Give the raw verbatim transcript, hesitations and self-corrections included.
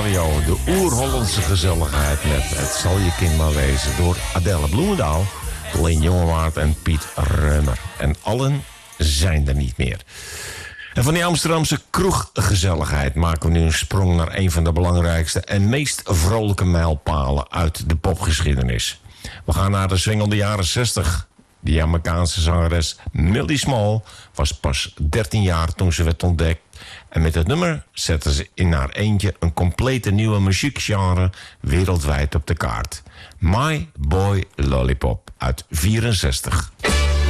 radio. De oer-Hollandse gezelligheid met Het zal je kind maar wezen. Door Adelle Bloemendaal, Leen Jongewaard en Piet Reumer. En allen zijn er niet meer. En van die Amsterdamse kroeggezelligheid maken we nu een sprong naar een van de belangrijkste en meest vrolijke mijlpalen uit de popgeschiedenis. We gaan naar de swingende jaren zestig. De Jamaicaanse zangeres Millie Small was pas dertien jaar toen ze werd ontdekt. En met het nummer zette ze in haar eentje een complete nieuwe muziekgenre wereldwijd op de kaart. My Boy Lollipop uit vierenzestig.